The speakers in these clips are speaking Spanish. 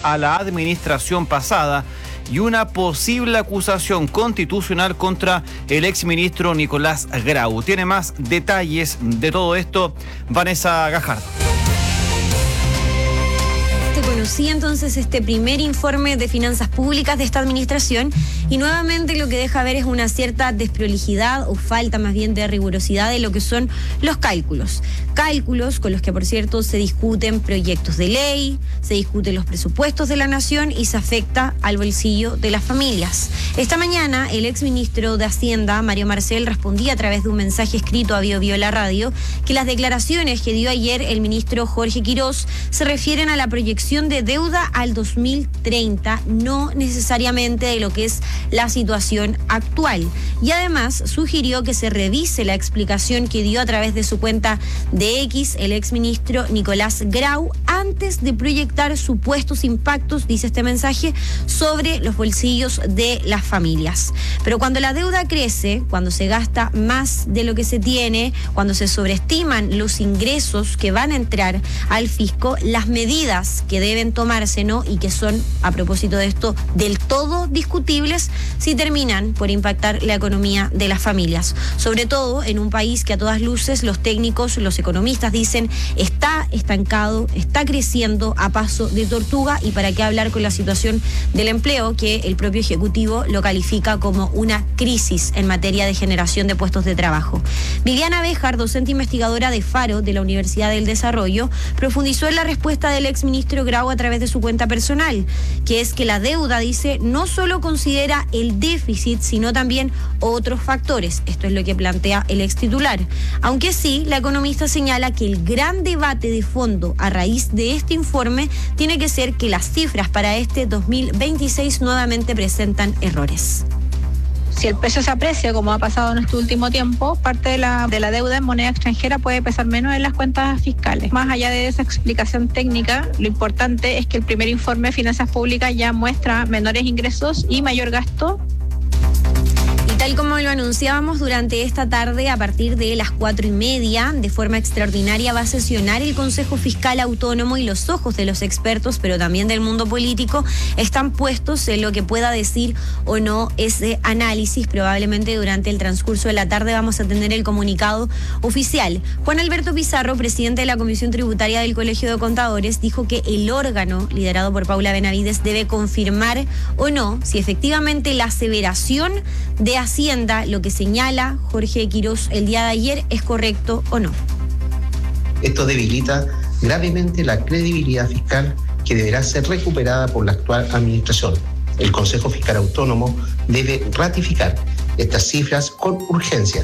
a la administración pasada y una posible acusación constitucional contra el exministro Nicolás Grau. Tiene más detalles de todo esto Vanessa Gajardo. Conocía entonces este primer informe de finanzas públicas de esta administración y nuevamente lo que deja ver es una cierta desprolijidad o falta más bien de rigurosidad de lo que son los cálculos. Cálculos con los que, por cierto, se discuten proyectos de ley, se discuten los presupuestos de la nación y se afecta al bolsillo de las familias. Esta mañana, el exministro de Hacienda, Mario Marcel, respondía a través de un mensaje escrito a BioBio La Radio que las declaraciones que dio ayer el ministro Jorge Quirós se refieren a la proyección de deuda al 2030, no necesariamente de lo que es la situación actual. Y además sugirió que se revise la explicación que dio a través de su cuenta de X el exministro Nicolás Grau antes de proyectar supuestos impactos, dice este mensaje, sobre los bolsillos de las familias. Pero cuando la deuda crece, cuando se gasta más de lo que se tiene, cuando se sobreestiman los ingresos que van a entrar al fisco, las medidas que deben tomarse, ¿no? Y que son, a propósito de esto, del todo discutibles si terminan por impactar la economía de las familias. Sobre todo en un país que a todas luces los técnicos, los economistas dicen está estancado, está creciendo a paso de tortuga, y para qué hablar con la situación del empleo, que el propio Ejecutivo lo califica como una crisis en materia de generación de puestos de trabajo. Viviana Béjar, docente investigadora de Faro de la Universidad del Desarrollo, profundizó en la respuesta del exministro Grau a través de su cuenta personal, que es que la deuda, dice, no solo considera el déficit, sino también otros factores. Esto es lo que plantea el ex titular. Aunque sí, la economista señala que el gran debate de fondo a raíz de este informe tiene que ser que las cifras para este 2026 nuevamente presentan errores. Si el peso se aprecia, como ha pasado en este último tiempo, parte de la deuda en moneda extranjera puede pesar menos en las cuentas fiscales. Más allá de esa explicación técnica, lo importante es que el primer informe de finanzas públicas ya muestra menores ingresos y mayor gasto. Tal como lo anunciábamos, durante esta tarde, a partir de las 4:30, de forma extraordinaria va a sesionar el Consejo Fiscal Autónomo y los ojos de los expertos, pero también del mundo político, están puestos en lo que pueda decir o no ese análisis. Probablemente durante el transcurso de la tarde vamos a tener el comunicado oficial. Juan Alberto Pizarro, presidente de la Comisión Tributaria del Colegio de Contadores, dijo que el órgano, liderado por Paula Benavides, debe confirmar o no si efectivamente la aseveración de Hacienda, lo que señala Jorge Quirós el día de ayer, es correcto o no. Esto debilita gravemente la credibilidad fiscal que deberá ser recuperada por la actual administración. El Consejo Fiscal Autónomo debe ratificar estas cifras con urgencia.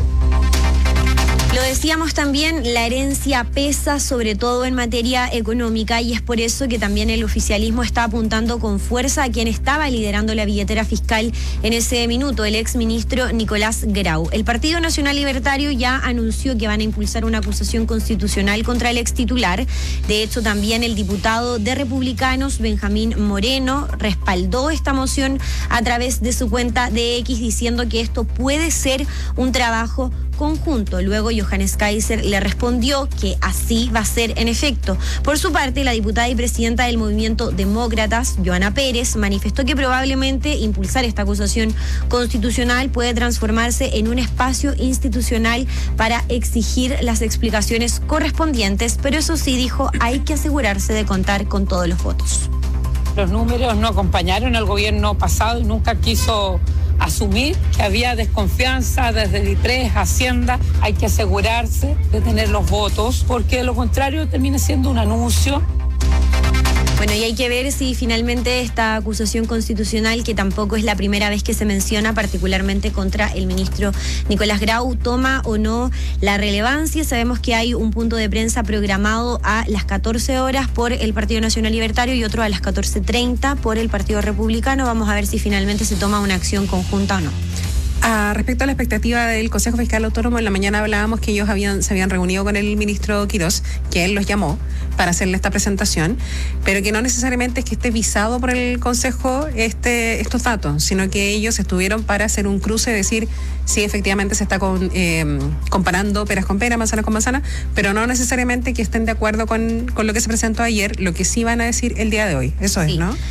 Lo decíamos también, la herencia pesa sobre todo en materia económica, y es por eso que también el oficialismo está apuntando con fuerza a quien estaba liderando la billetera fiscal en ese minuto, el exministro Nicolás Grau. El Partido Nacional Libertario ya anunció que van a impulsar una acusación constitucional contra el ex titular. De hecho, también el diputado de Republicanos, Benjamín Moreno, respaldó esta moción a través de su cuenta de X, diciendo que esto puede ser un trabajo conjunto. Luego Johannes Kaiser le respondió que así va a ser en efecto. Por su parte, la diputada y presidenta del Movimiento Demócratas, Joana Pérez, manifestó que probablemente impulsar esta acusación constitucional puede transformarse en un espacio institucional para exigir las explicaciones correspondientes, pero eso sí, dijo, hay que asegurarse de contar con todos los votos. Los números no acompañaron al gobierno pasado y nunca quiso asumir que había desconfianza desde el IPRES, Hacienda. Hay que asegurarse de tener los votos, porque de lo contrario termina siendo un anuncio. Bueno, y hay que ver si finalmente esta acusación constitucional, que tampoco es la primera vez que se menciona, particularmente contra el ministro Nicolás Grau, toma o no la relevancia. Sabemos que hay un punto de prensa programado a las 14 horas por el Partido Nacional Libertario y otro a las 14:30 por el Partido Republicano. Vamos a ver si finalmente se toma una acción conjunta o no. Respecto a la expectativa del Consejo Fiscal Autónomo, en la mañana hablábamos que ellos se habían reunido con el ministro Quirós, que él los llamó para hacerle esta presentación, pero que no necesariamente es que esté visado por el Consejo estos datos, sino que ellos estuvieron para hacer un cruce, decir si efectivamente se está comparando peras con peras, manzanas con manzanas, pero no necesariamente que estén de acuerdo con lo que se presentó ayer, lo que sí van a decir el día de hoy. Eso sí. Es, ¿no?